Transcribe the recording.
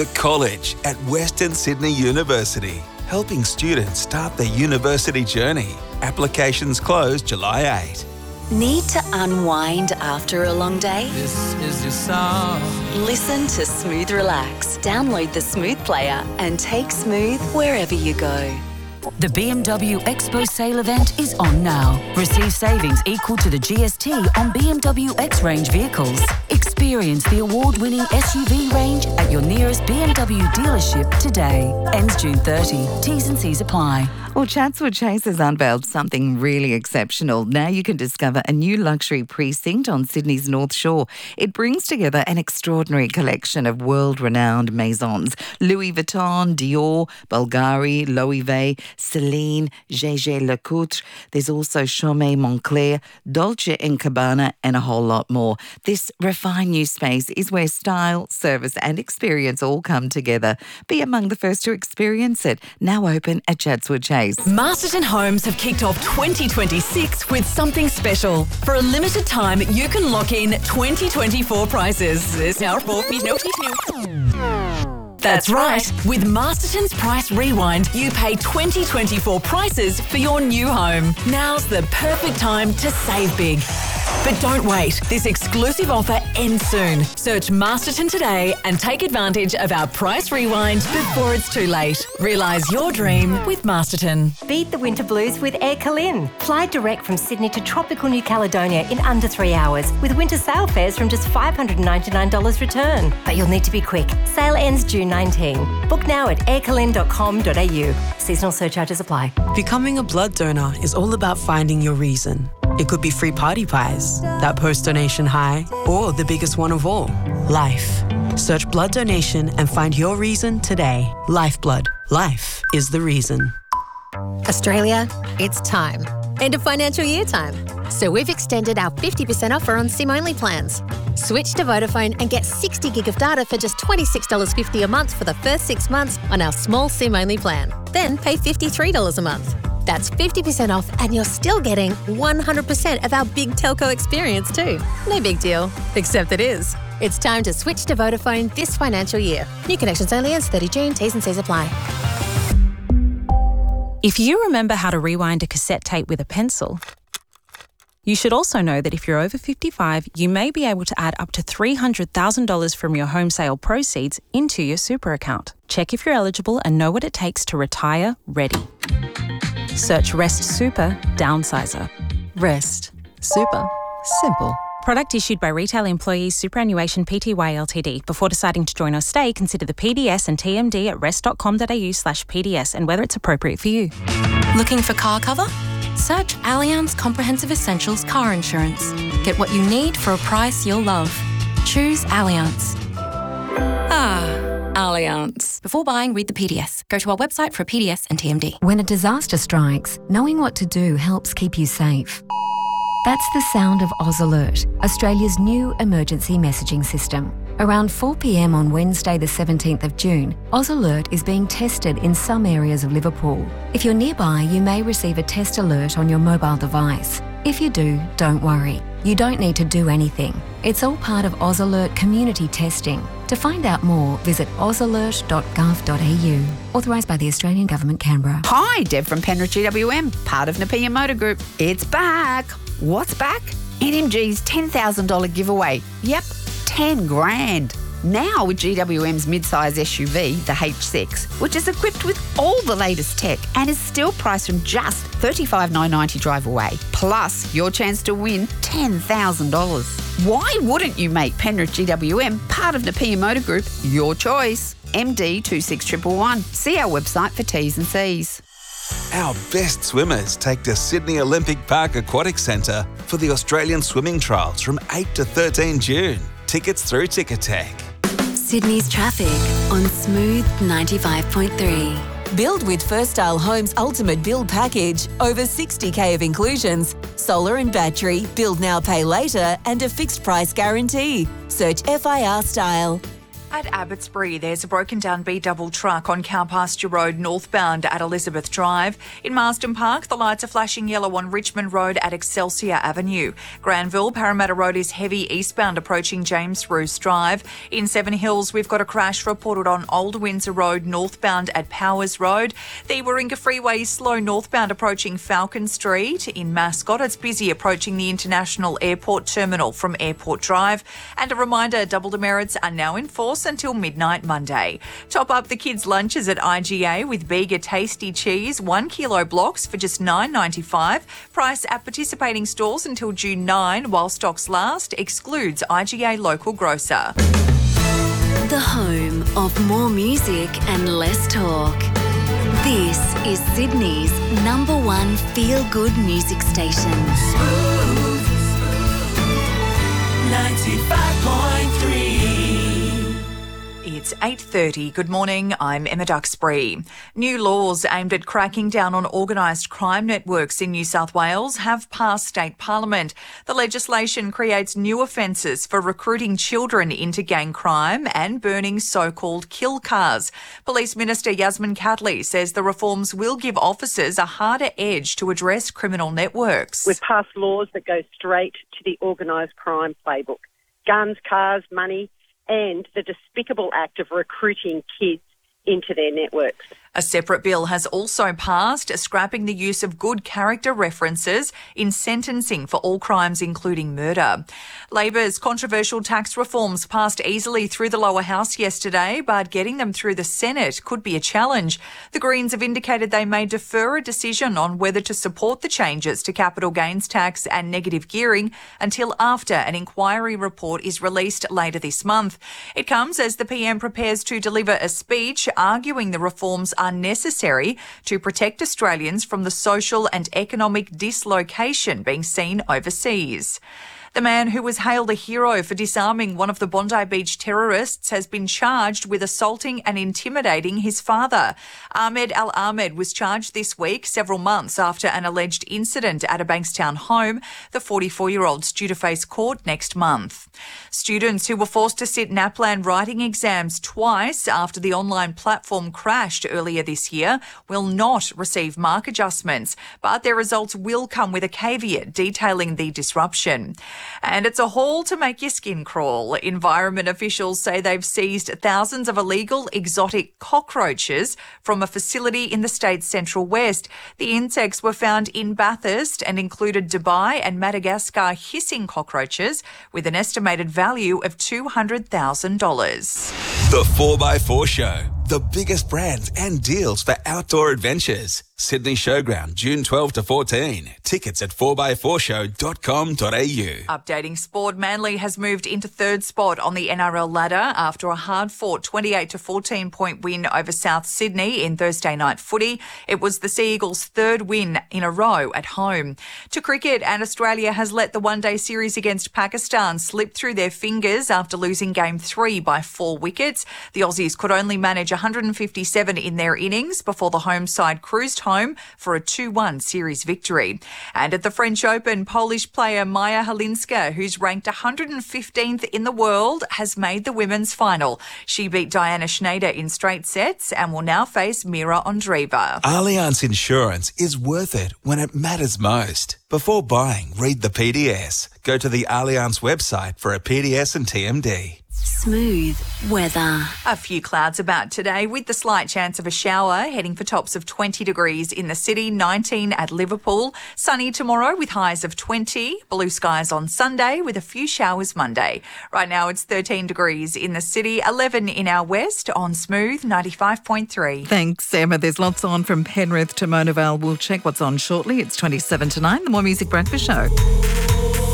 The College at Western Sydney University, helping students start their university journey. Applications close July 8. Need to unwind after a long day? This is your song. Listen to Smooth Relax. Download the Smooth player and take Smooth wherever you go. The BMW Expo sale event is on now. Receive savings equal to the GST on BMW X range vehicles. Experience the award-winning SUV range at your nearest BMW dealership today. Ends June 30. T's and C's apply. Well, Chatswood Chase has unveiled something really exceptional. Now you can discover a new luxury precinct on Sydney's North Shore. It brings together an extraordinary collection of world-renowned maisons. Louis Vuitton, Dior, Bulgari, Loewe, Celine, Gégé Lecoultre. There's also Chaumet Moncler, Dolce & Gabbana and a whole lot more. This refined new space is where style, service and experience all come together. Be among the first to experience it. Now open at Chatswood Chase. Masterton Homes have kicked off 2026 with something special. For a limited time, you can lock in 2024 prices. That's right. With Masterton's Price Rewind, you pay 2024 prices for your new home. Now's the perfect time to save big. But don't wait. This exclusive offer ends soon. Search Masterton today and take advantage of our Price Rewind before it's too late. Realise your dream with Masterton. Beat the winter blues with Air Calin. Fly direct from Sydney to tropical New Caledonia in under 3 hours with winter sail fares from just $599 return. But you'll need to be quick. Sale ends June 19. Book now at aircalin.com.au. Seasonal surcharges apply. Becoming a blood donor is all about finding your reason. It could be free party pies, that post-donation high, or the biggest one of all, life. Search blood donation and find your reason today. Lifeblood. Life is the reason. Australia, it's time. End of financial year time. So we've extended our 50% offer on SIM-only plans. Switch to Vodafone and get 60 gig of data for just $26.50 a month for the first 6 months on our small SIM-only plan. Then pay $53 a month. That's 50% off and you're still getting 100% of our big telco experience too. No big deal, except it is. It's time to switch to Vodafone this financial year. New connections only ends 30 June. T's and C's apply. If you remember how to rewind a cassette tape with a pencil, you should also know that if you're over 55, you may be able to add up to $300,000 from your home sale proceeds into your super account. Check if you're eligible and know what it takes to retire ready. Search Rest Super Downsizer. Rest Super Simple. Product issued by Retail Employees Superannuation Pty Ltd. Before deciding to join or stay, consider the PDS and TMD at rest.com.au/PDS and whether it's appropriate for you. Looking for car cover? Search Allianz Comprehensive Essentials Car Insurance. Get what you need for a price you'll love. Choose Allianz. Allianz. Before buying, read the PDS. Go to our website for a PDS and TMD. When a disaster strikes, knowing what to do helps keep you safe. That's the sound of Oz Alert, Australia's new emergency messaging system. Around 4 p.m. on Wednesday the 17th of June, Oz Alert is being tested in some areas of Liverpool. If you're nearby, you may receive a test alert on your mobile device. If you do, don't worry. You don't need to do anything. It's all part of Oz Alert community testing. To find out more, visit ozalert.gov.au. Authorised by the Australian Government, Canberra. Hi, Deb from Penrith GWM, part of Nepean Motor Group. It's back. What's back? NMG's $10,000 giveaway. Yep, 10 grand. Now with GWM's mid-size SUV, the H6, which is equipped with all the latest tech and is still priced from just $35,990 drive away. Plus, your chance to win $10,000. Why wouldn't you make Penrith GWM part of Nepean Motor Group your choice? MD 26111. See our website for T's and C's. Our best swimmers take to Sydney Olympic Park Aquatic Centre for the Australian Swimming Trials from 8 to 13 June. Tickets through Ticketek. Sydney's traffic on Smooth 95.3. Build with First Style Homes' ultimate build package. Over 60k of inclusions. Solar and battery, build now, pay later, and a fixed price guarantee. Search FIR Style. At Abbotsbury, there's a broken down B-double truck on Cowpasture Road northbound at Elizabeth Drive. In Marsden Park, the lights are flashing yellow on Richmond Road at Excelsior Avenue. Granville, Parramatta Road is heavy eastbound approaching James Roos Drive. In Seven Hills, we've got a crash reported on Old Windsor Road northbound at Powers Road. The Warringah Freeway is slow northbound approaching Falcon Street. In Mascot, it's busy approaching the International Airport Terminal from Airport Drive. And a reminder, double demerits are now in force until midnight Monday. Top up the kids' lunches at IGA with Bega Tasty Cheese, 1 kilo blocks for just $9.95. Price at participating stores until June 9 while stocks last. Excludes IGA local grocer. The home of more music and less talk. This is Sydney's #1 feel-good music station. 95.3. It's 8:30. Good morning. I'm Emma Duxbury. New laws aimed at cracking down on organised crime networks in New South Wales have passed state parliament. The legislation creates new offences for recruiting children into gang crime and burning so-called kill cars. Police Minister Yasmin Catley says the reforms will give officers a harder edge to address criminal networks. We've passed laws that go straight to the organised crime playbook. Guns, cars, money, and the despicable act of recruiting kids into their networks. A separate bill has also passed, scrapping the use of good character references in sentencing for all crimes, including murder. Labor's controversial tax reforms passed easily through the lower house yesterday, but getting them through the Senate could be a challenge. The Greens have indicated they may defer a decision on whether to support the changes to capital gains tax and negative gearing until after an inquiry report is released later this month. It comes as the PM prepares to deliver a speech arguing the reforms are necessary to protect Australians from the social and economic dislocation being seen overseas. The man who was hailed a hero for disarming one of the Bondi Beach terrorists has been charged with assaulting and intimidating his father. Ahmed Al Ahmed was charged this week, several months after an alleged incident at a Bankstown home. The 44-year-old's due to face court next month. Students who were forced to sit NAPLAN writing exams twice after the online platform crashed earlier this year will not receive mark adjustments, but their results will come with a caveat detailing the disruption. And it's a haul to make your skin crawl. Environment officials say they've seized thousands of illegal exotic cockroaches from a facility in the state's central west. The insects were found in Bathurst and included Dubai and Madagascar hissing cockroaches with an estimated value of $200,000. The 4x4 Show. The biggest brands and deals for outdoor adventures. Sydney Showground, June 12 to 14. Tickets at 4x4show.com.au. Updating sport, Manly has moved into third spot on the NRL ladder after a hard-fought 28 to 14 point win over South Sydney in Thursday night footy. It was the Sea Eagles' third win in a row at home. To cricket, and Australia has let the one-day series against Pakistan slip through their fingers after losing Game 3 by 4 wickets. The Aussies could only manage 157 in their innings before the home side cruised home for a 2-1 series victory. And at the French Open, Polish player Maja Halinska, who's ranked 115th in the world, has made the women's final. She beat Diana Schneider in straight sets and will now face Mira Andreeva. Allianz Insurance is worth it when it matters most. Before buying, read the PDS. Go to the Allianz website for a PDS and TMD. Smooth weather. A few clouds about today with the slight chance of a shower, heading for tops of 20 degrees in the city, 19 at Liverpool. Sunny tomorrow with highs of 20. Blue skies on Sunday with a few showers Monday. Right now it's 13 degrees in the city, 11 in our west on Smooth 95.3. Thanks, Emma. There's lots on from Penrith to Mona Vale. We'll check what's on shortly. It's 27 to 9, the More Music Breakfast Show.